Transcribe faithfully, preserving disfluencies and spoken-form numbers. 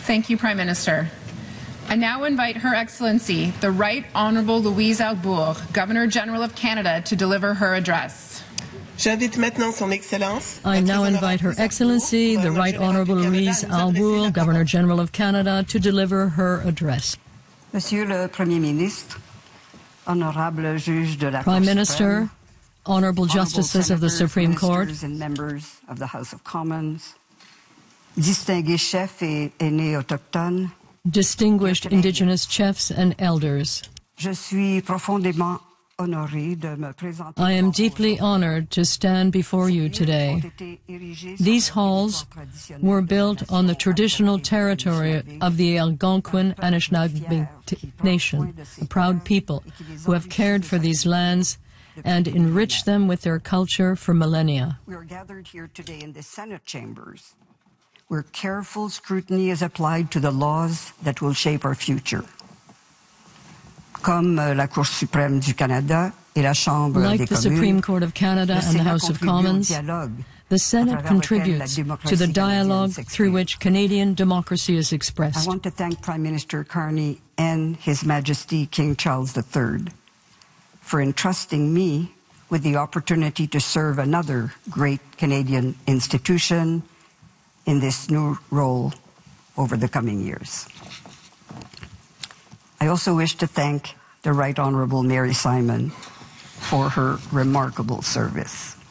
Thank you, Prime Minister. I now invite Her Excellency, the Right Honourable Louise Arbour, Governor-General of Canada, to deliver her address. I now invite Her Excellency, the Right Honourable Louise Arbour, Governor-General of Canada, to deliver her address. Monsieur le Premier Ministre, Honorable Juge de la Prime Cour Minister, Suprême, Honourable Justices of the Supreme Court, and members of the House of Commons, distingués chefs et aînés autochtones, distinguished Indigenous chiefs and elders. je suis profondément honoré de me présenter. I am deeply honored to stand before you today. These halls were built on the traditional territory of the Algonquin Anishinaabe Nation, a proud people who have cared for these lands and enriched them with their culture for millennia. We are gathered here today in the Senate chambers, where careful scrutiny is applied to the laws that will shape our future. Comme la Cour suprême du Canada et la Chambre like des the communes, Supreme Court of Canada and the House of Commons, the Senate contributes to the dialogue through which Canadian democracy is expressed. I want to thank Prime Minister Carney and His Majesty King Charles the Third for entrusting me with the opportunity to serve another great Canadian institution in this new role over the coming years. I also wish to thank the Right Honourable Mary Simon for her remarkable service.